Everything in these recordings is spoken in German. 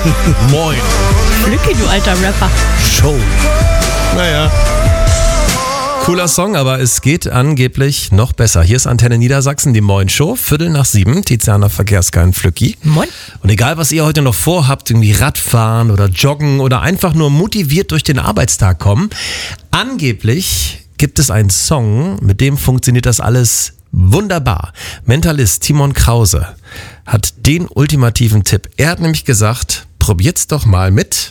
Moin. Flücki, du alter Rapper. Show. Naja. Cooler Song, aber es geht angeblich noch besser. Hier ist Antenne Niedersachsen, die Moin Show, 6:15, Tiziana Verkehrskein Flücki. Moin. Und egal, was ihr heute noch vorhabt, irgendwie Radfahren oder Joggen oder einfach nur motiviert durch den Arbeitstag kommen, angeblich gibt es einen Song, mit dem funktioniert das alles wunderbar. Mentalist Timon Krause hat den ultimativen Tipp. Er hat nämlich gesagt, probiert's doch mal mit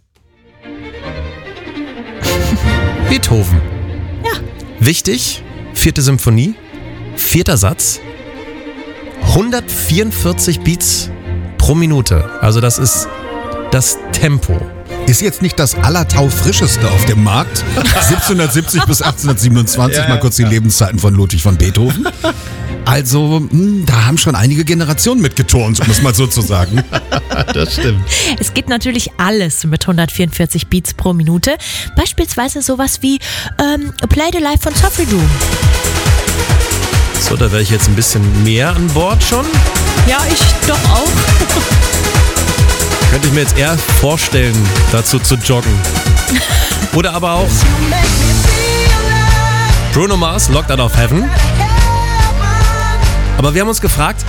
Beethoven. Ja. Wichtig, 4. Symphonie, 4. Satz, 144 Beats pro Minute. Also das ist das Tempo. Ist jetzt nicht das allertaufrischeste auf dem Markt. 1770 bis 1827, Ja, mal kurz die Lebenszeiten von Ludwig von Beethoven. Also, da haben schon einige Generationen mitgeturnt, um es mal so zu sagen. Das stimmt. Es geht natürlich alles mit 144 Beats pro Minute. Beispielsweise sowas wie Play the Life von Sophie Doom. So, da wäre ich jetzt ein bisschen mehr an Bord schon. Ja, ich doch auch. Könnte ich mir jetzt eher vorstellen, dazu zu joggen. Oder aber auch Bruno Mars, Locked Out of Heaven. Aber wir haben uns gefragt,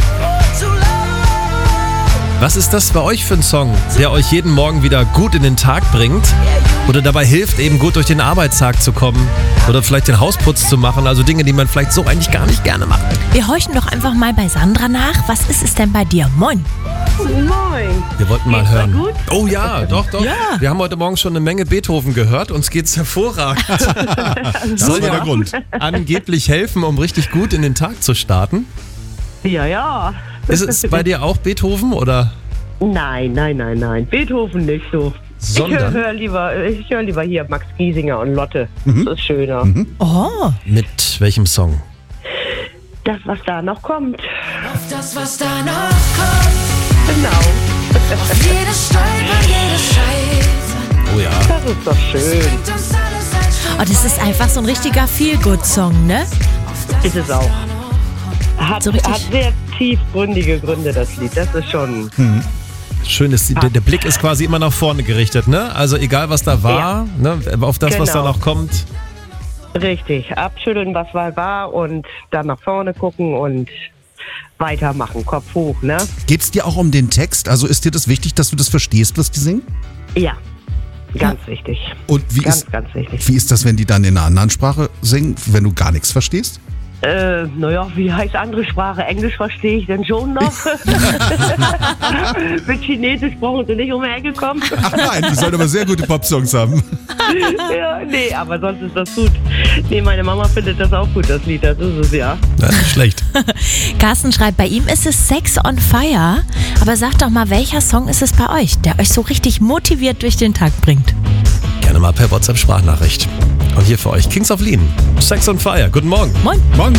was ist das bei euch für ein Song, der euch jeden Morgen wieder gut in den Tag bringt oder dabei hilft, eben gut durch den Arbeitstag zu kommen oder vielleicht den Hausputz zu machen, also Dinge, die man vielleicht so eigentlich gar nicht gerne macht. Wir horchen doch einfach mal bei Sandra nach. Was ist es denn bei dir? Moin. Moin. Wir wollten mal Geht's dir hören. gut? Oh ja, doch. Ja. Wir haben heute Morgen schon eine Menge Beethoven gehört. Uns geht's hervorragend. Das Soll war ja der Grund. angeblich helfen, um richtig gut in den Tag zu starten. Ja. Ist es bei dir auch Beethoven oder? Nein. Beethoven nicht so. Sondern? Ich höre lieber hier Max Giesinger und Lotte. Das ist schöner. Oh. Mit welchem Song? Das, was da noch kommt. Auf das, was da noch kommt. Genau. Auf jedes Stolpern, jedes Scheitern. Oh ja. Das ist doch schön. Bringt uns alles ein Stück Oh, das ist einfach so ein richtiger Feel-Good-Song, ne? Ist es auch. Hat So richtig. sehr tiefgründige Gründe, das Lied. Das ist schon... Schön ist, der Blick ist quasi immer nach vorne gerichtet, ne? Also egal, was da war, ne? Auf das, was da Genau. noch kommt. Richtig. Abschütteln, was war und dann nach vorne gucken und weitermachen. Kopf hoch, ne? Geht's dir auch um den Text? Also ist dir das wichtig, dass du das verstehst, was die singen? Ja. Ganz wichtig. Und Ganz wichtig. wie ist das, wenn die dann in einer anderen Sprache singen, wenn du gar nichts verstehst? Naja, wie heißt andere Sprache? Englisch verstehe ich denn schon noch. Mit Chinesisch brauchen sie nicht um die Ecke kommen. Ach nein, die sollen aber sehr gute Popsongs haben. Ja, nee, aber sonst ist das gut. Nee, meine Mama findet das auch gut, das Lied. Das ist es, ja. Ja, nicht schlecht. Carsten schreibt, bei ihm ist es Sex on Fire. Aber sagt doch mal, welcher Song ist es bei euch, der euch so richtig motiviert durch den Tag bringt? Gerne mal per WhatsApp-Sprachnachricht. Und hier für euch Kings of Lean, Sex on Fire. Guten Morgen. Moin. Morgen.